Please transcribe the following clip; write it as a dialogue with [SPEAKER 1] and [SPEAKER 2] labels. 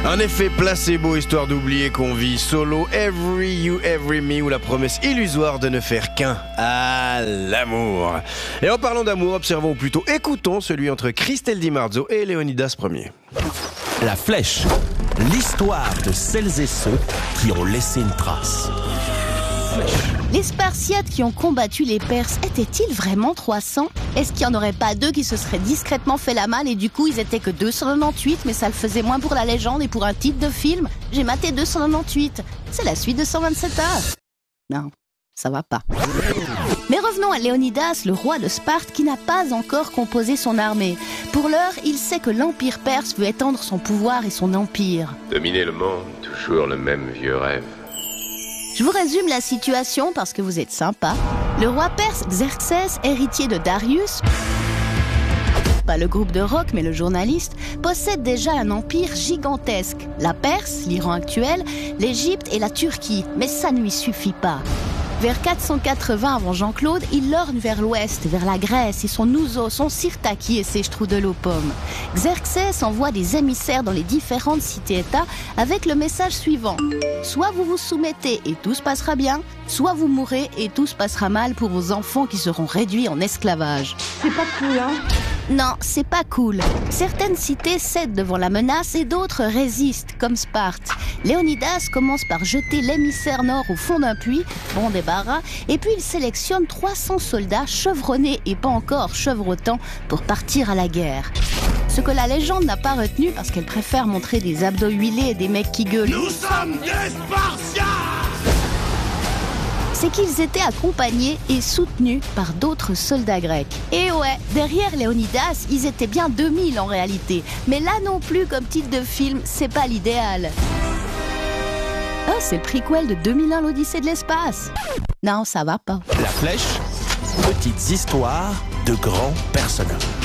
[SPEAKER 1] Un effet placebo histoire d'oublier qu'on vit solo, Every You, Every Me, ou la promesse illusoire de ne faire qu'un à l'amour. Et en parlant d'amour, observons ou plutôt écoutons celui entre Christelle Di Marzo et Léonidas Ier.
[SPEAKER 2] La flèche, l'histoire de celles et ceux qui ont laissé une trace.
[SPEAKER 3] Les Spartiates qui ont combattu les Perses étaient-ils vraiment 300 ? Est-ce qu'il n'y en aurait pas 2 qui se seraient discrètement fait la malle et du coup ils étaient que 298, mais ça le faisait moins pour la légende et pour un titre de film ? J'ai maté 298. C'est la suite de 127A. Non, ça va pas. Mais revenons à Léonidas, le roi de Sparte, qui n'a pas encore composé son armée. Pour l'heure, il sait que l'empire perse veut étendre son pouvoir et son empire.
[SPEAKER 4] Dominer le monde, toujours le même vieux rêve.
[SPEAKER 3] Je vous résume la situation parce que vous êtes sympa. Le roi perse Xerxès, héritier de Darius, pas le groupe de rock mais le journaliste, possède déjà un empire gigantesque. La Perse, l'Iran actuel, l'Égypte et la Turquie. Mais ça ne lui suffit pas. Vers 480 avant Jean-Claude, il lorgne vers l'ouest, vers la Grèce et son ouzo, son sirtaki et ses strudels-aux-pommes. Xerxès envoie des émissaires dans les différentes cités-États avec le message suivant. Soit vous vous soumettez et tout se passera bien, soit vous mourrez et tout se passera mal pour vos enfants qui seront réduits en esclavage.
[SPEAKER 5] C'est pas cool, hein ?
[SPEAKER 3] Non, c'est pas cool. Certaines cités cèdent devant la menace et d'autres résistent, comme Sparte. Léonidas commence par jeter l'émissaire nord au fond d'un puits, bon débarras, et puis il sélectionne 300 soldats chevronnés et pas encore chevrotants pour partir à la guerre. Ce que la légende n'a pas retenu parce qu'elle préfère montrer des abdos huilés et des mecs qui gueulent.
[SPEAKER 6] Nous sommes des Spartiates!
[SPEAKER 3] C'est qu'ils étaient accompagnés et soutenus par d'autres soldats grecs. Et ouais, derrière Léonidas, ils étaient bien 2000 en réalité. Mais là non plus, comme titre de film, c'est pas l'idéal. Oh, c'est le prequel de 2001, l'Odyssée de l'espace. Non, ça va pas.
[SPEAKER 2] La flèche, petites histoires de grands personnages.